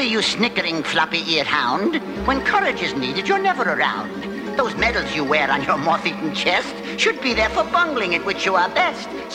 Seriously, you snickering, floppy-eared hound. When courage is needed, you're never around. Those medals you wear on your moth-eaten chest should be there for bungling, at which you are best.